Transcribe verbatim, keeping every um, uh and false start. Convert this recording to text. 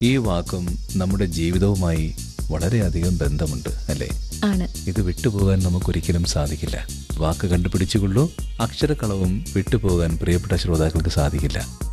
ഈ വാക്കും നമ്മുടെ ജീവിതവുമായി വളരെയധികം ബന്ധമുണ്ട് അല്ലേ? ആണ്. ഇത് വിട്ടുപോകാൻ നമുക്കൊരിക്കലും സാധിക്കില്ല. വാക്ക് കണ്ടുപിടിച്ചുകൊള്ളൂ, അക്ഷരക്കളവും വിട്ടുപോകാൻ പ്രിയപ്പെട്ട ശ്രോതാക്കൾക്ക് സാധിക്കില്ല.